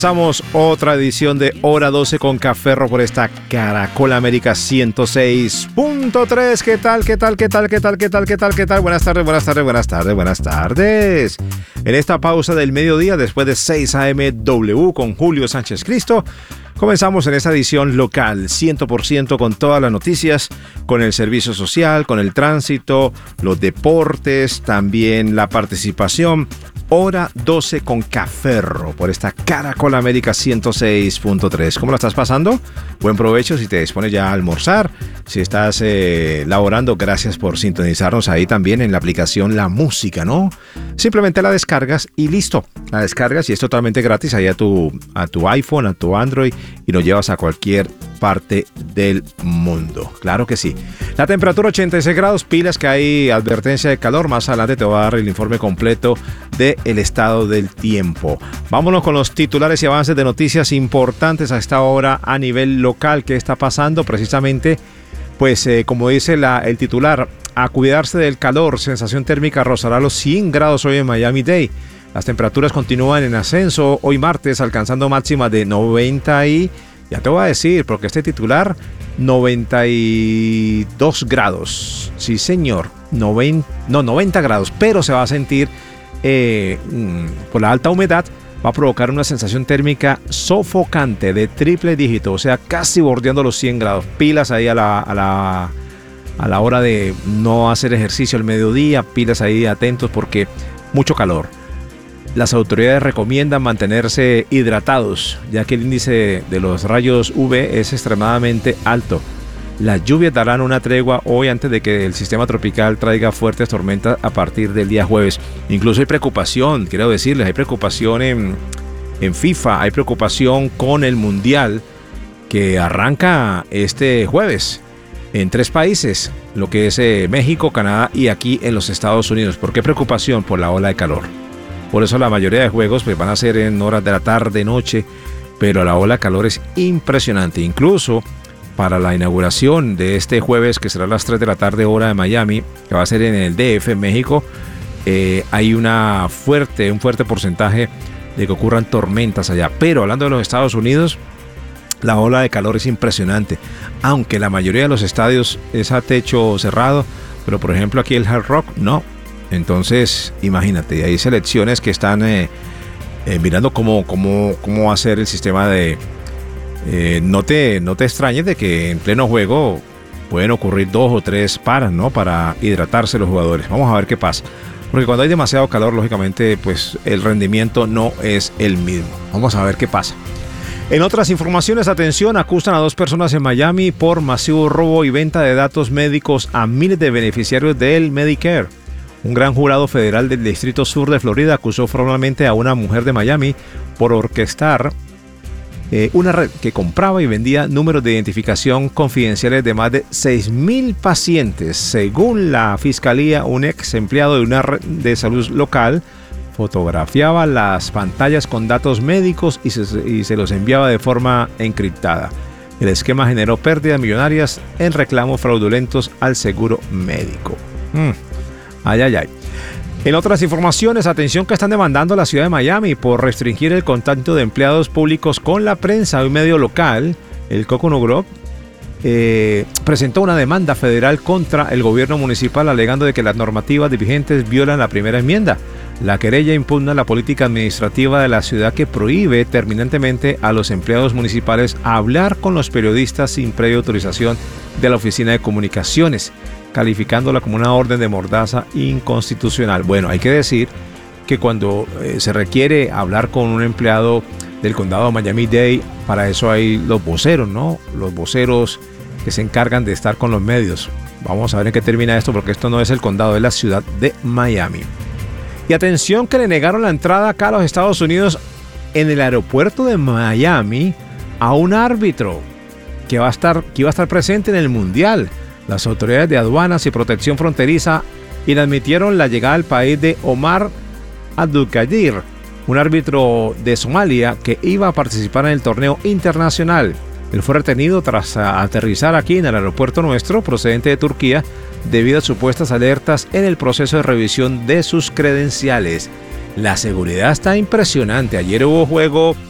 Comenzamos otra edición de Hora 12 con Caferro por esta Caracol América 106.3. ¿Qué tal? Buenas tardes. En esta pausa del mediodía, después de 6 a.m. W con Julio Sánchez Cristo, comenzamos en esta edición local, 100% con todas las noticias, con el servicio social, con el tránsito, los deportes, también la participación. Hora 12 con Caferro por esta Caracol América 106.3. ¿Cómo lo estás pasando? Buen provecho si te dispones ya a almorzar. Si estás laborando, gracias por sintonizarnos ahí también en la aplicación La Música, ¿no? Simplemente la descargas y listo. La descargas y es totalmente gratis ahí a tu iPhone, a tu Android y lo llevas a cualquier parte del mundo. Claro que sí. La temperatura 86 grados, pilas que hay advertencia de calor. Más adelante te voy a dar el informe completo del estado del tiempo. Vámonos con los titulares y avances de noticias importantes a esta hora a nivel local. ¿Qué está pasando? Precisamente, pues como dice el titular, a cuidarse del calor. Sensación térmica rozará los 100 grados hoy en Miami-Dade. Las temperaturas continúan en ascenso hoy martes, alcanzando máxima de 90 y... Ya te voy a decir, porque este titular, 92 grados. Sí, señor. 90 grados. Pero se va a sentir, por la alta humedad, va a provocar una sensación térmica sofocante de triple dígito. O sea, casi bordeando los 100 grados. Pilas ahí a la hora de no hacer ejercicio al mediodía. Pilas ahí atentos porque mucho calor. Las autoridades recomiendan mantenerse hidratados, ya que el índice de los rayos UV es extremadamente alto. Las lluvias darán una tregua hoy antes de que el sistema tropical traiga fuertes tormentas a partir del día jueves. Incluso hay preocupación, quiero decirles, hay preocupación en FIFA, hay preocupación con el Mundial que arranca este jueves en 3 países, lo que es México, Canadá y aquí en los Estados Unidos. ¿Por qué preocupación? Por la ola de calor. Por eso la mayoría de juegos pues, van a ser en horas de la tarde, noche, pero la ola de calor es impresionante. Incluso para la inauguración de este jueves, que será a las 3 de la tarde hora de Miami, que va a ser en el DF, en México, hay un fuerte porcentaje de que ocurran tormentas allá. Pero hablando de los Estados Unidos, la ola de calor es impresionante. Aunque la mayoría de los estadios es a techo cerrado, pero por ejemplo aquí el Hard Rock, no. Entonces, imagínate, hay selecciones que están mirando cómo va a ser el sistema de... no te extrañes de que en pleno juego pueden ocurrir 2 o 3 paras, ¿no? Para hidratarse los jugadores. Vamos a ver qué pasa. Porque cuando hay demasiado calor, lógicamente, pues el rendimiento no es el mismo. Vamos a ver qué pasa. En otras informaciones, atención, acusan a 2 personas en Miami por masivo robo y venta de datos médicos a miles de beneficiarios del Medicare. Un gran jurado federal del Distrito Sur de Florida acusó formalmente a una mujer de Miami por orquestar una red que compraba y vendía números de identificación confidenciales de más de 6,000 pacientes. Según la fiscalía, un ex empleado de una red de salud local fotografiaba las pantallas con datos médicos y se los enviaba de forma encriptada. El esquema generó pérdidas millonarias en reclamos fraudulentos al seguro médico. Ay. En otras informaciones, atención que están demandando a la ciudad de Miami por restringir el contacto de empleados públicos con la prensa. Un medio local, el Coconut Grove, presentó una demanda federal contra el gobierno municipal alegando de que las normativas vigentes violan la primera enmienda. La querella impugna la política administrativa de la ciudad que prohíbe terminantemente a los empleados municipales hablar con los periodistas sin previa autorización de la Oficina de Comunicaciones, calificándola como una orden de mordaza inconstitucional. Bueno, hay que decir que cuando se requiere hablar con un empleado del condado de Miami-Dade, para eso hay los voceros, ¿no? Los voceros que se encargan de estar con los medios. Vamos a ver en qué termina esto, porque esto no es el condado, es la ciudad de Miami. Y atención que le negaron la entrada acá a los Estados Unidos en el aeropuerto de Miami a un árbitro que iba a estar presente en el Mundial. Las autoridades de aduanas y protección fronteriza inadmitieron la llegada al país de Omar Abdulkadir, un árbitro de Somalia que iba a participar en el torneo internacional. Él fue retenido tras aterrizar aquí en el aeropuerto nuestro, procedente de Turquía, debido a supuestas alertas en el proceso de revisión de sus credenciales. La seguridad está impresionante. Ayer hubo juego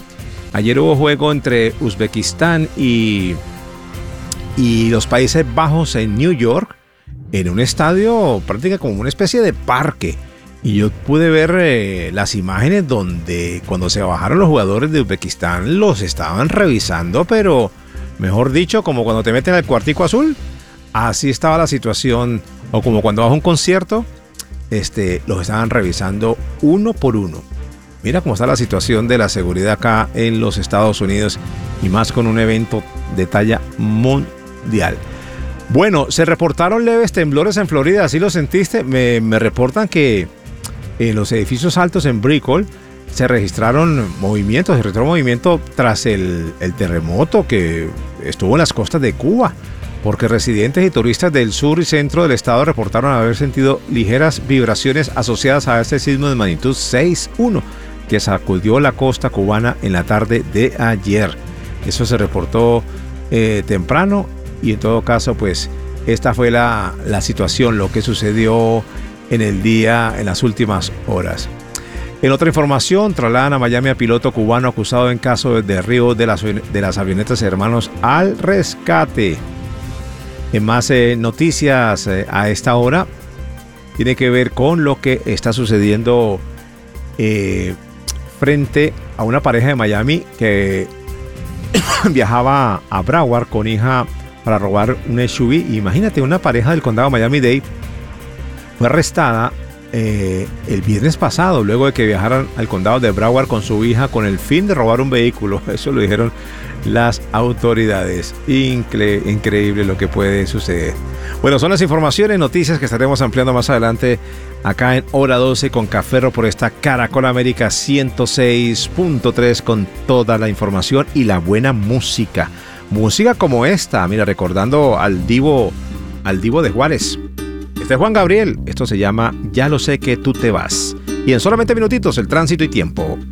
Ayer hubo juego entre Uzbekistán y los Países Bajos en New York, en un estadio prácticamente como una especie de parque. Y yo pude ver las imágenes donde cuando se bajaron los jugadores de Uzbekistán los estaban revisando, pero mejor dicho, como cuando te meten al cuartico azul, así estaba la situación. O como cuando vas a un concierto, los estaban revisando uno por uno. Mira cómo está la situación de la seguridad acá en los Estados Unidos, y más con un evento de talla mundial. Bueno, se reportaron leves temblores en Florida, ¿sí lo sentiste? Me reportan que en los edificios altos en Brickell se registró movimiento tras el terremoto que estuvo en las costas de Cuba, porque residentes y turistas del sur y centro del estado reportaron haber sentido ligeras vibraciones asociadas a este sismo de magnitud 6.1 que sacudió la costa cubana en la tarde de ayer. Eso se reportó temprano, y en todo caso, pues esta fue la situación, lo que sucedió en el día, en las últimas horas. En otra información, trasladan a Miami a piloto cubano acusado en caso de derribo de las avionetas Hermanos al rescate. En más noticias a esta hora, tiene que ver con lo que está sucediendo frente a una pareja de Miami que viajaba a Broward con hija para robar un SUV. Imagínate, una pareja del condado Miami-Dade fue arrestada el viernes pasado luego de que viajaran al condado de Broward con su hija con el fin de robar un vehículo. Eso lo dijeron las autoridades. Increíble lo que puede suceder. Bueno, son las informaciones, noticias que estaremos ampliando más adelante acá en Hora 12 con Café por esta Caracol América 106.3, con toda la información y la buena música. Música como esta, mira, recordando al divo de Juárez. Este es Juan Gabriel, esto se llama Ya lo sé que tú te vas. Y en solamente minutitos, el tránsito y tiempo.